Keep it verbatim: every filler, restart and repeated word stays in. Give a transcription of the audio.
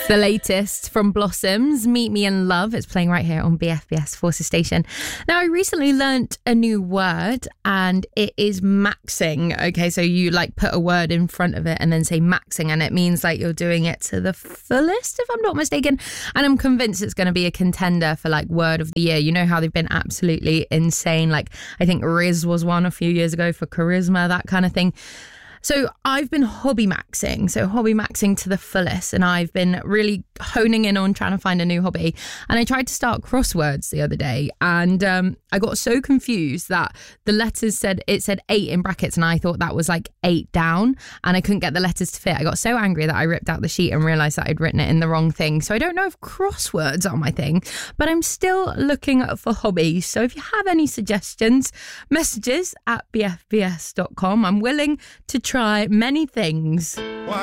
the latest from Blossoms, Meet Me in Love. It's playing right here on B F B S Forces Station. Now, I recently learnt a new word and it is maxing. Okay, so you like put a word in front of it and then say maxing, and it means like you're doing it to the fullest, if I'm not mistaken. And I'm convinced it's going to be a contender for like word of the year. You know how they've been absolutely insane. Like I think Riz was one a few years ago for charisma, that kind of thing. So I've been hobby maxing, so hobby maxing to the fullest, and I've been really honing in on trying to find a new hobby. And I tried to start crosswords the other day, and um, I got so confused that the letters said, it said eight in brackets, and I thought that was like eight down, and I couldn't get the letters to fit. I got so angry that I ripped out the sheet and realised that I'd written it in the wrong thing. So I don't know if crosswords are my thing, but I'm still looking for hobbies. So if you have any suggestions, messages at b f b s dot com. I'm willing to try many things.